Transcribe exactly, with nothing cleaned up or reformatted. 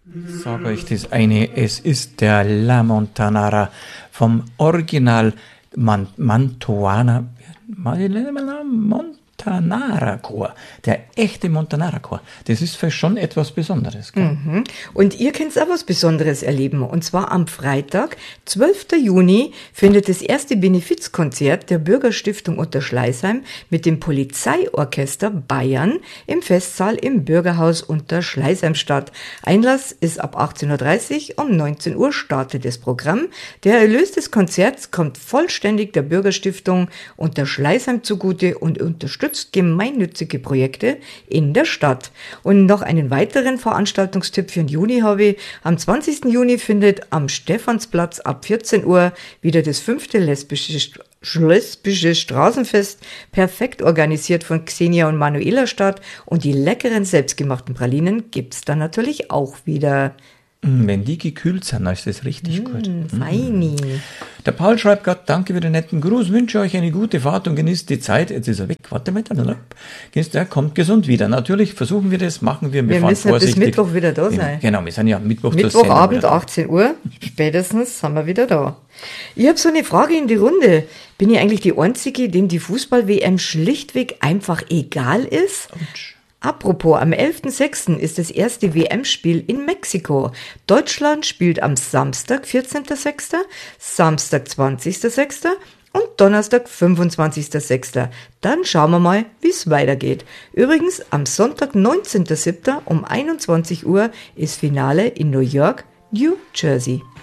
Ich sage euch das eine, es ist der La Montanara vom Original Man Mantuana, Montanara Chor, der echte Montanara Chor. Das ist für schon etwas Besonderes. Gell? Mhm. Und ihr könnt auch was Besonderes erleben. Und zwar am Freitag, zwölften Juni, findet das erste Benefizkonzert der Bürgerstiftung Unterschleißheim mit dem Polizeiorchester Bayern im Festsaal im Bürgerhaus Unterschleißheim statt. Einlass ist ab achtzehn Uhr dreißig, um neunzehn Uhr startet das Programm. Der Erlös des Konzerts kommt vollständig der Bürgerstiftung Unterschleißheim zugute und unterstützt gemeinnützige Projekte in der Stadt. Und noch einen weiteren Veranstaltungstipp für den Juni habe ich. Am zwanzigsten Juni findet am Stephansplatz ab vierzehn Uhr wieder das fünfte lesbische, lesbische Straßenfest, perfekt organisiert von Xenia und Manuela statt. Und die leckeren selbstgemachten Pralinen gibt's dann natürlich auch wieder. Wenn die gekühlt sind, dann ist das richtig mm, gut. Feini. Der Paul schreibt gerade, danke für den netten Gruß, wünsche euch eine gute Fahrt und genießt die Zeit. Jetzt ist er weg, warte mal, genießt, er kommt gesund wieder. Natürlich versuchen wir das, machen wir. Wir, wir müssen ja bis Mittwoch wieder da sein. Genau, wir sind ja Mittwoch Mittwochabend, achtzehn Uhr, spätestens sind wir wieder da. Ich habe so eine Frage in die Runde. Bin ich eigentlich die Einzige, dem die Fußball-W M schlichtweg einfach egal ist? Autsch. Apropos, am elften sechsten ist das erste W M-Spiel in Mexiko. Deutschland spielt am Samstag, vierzehnten sechsten, Samstag, zwanzigsten sechsten und Donnerstag, fünfundzwanzigsten sechsten. Dann schauen wir mal, wie es weitergeht. Übrigens, am Sonntag, neunzehnten siebten um einundzwanzig Uhr ist Finale in New York, New Jersey.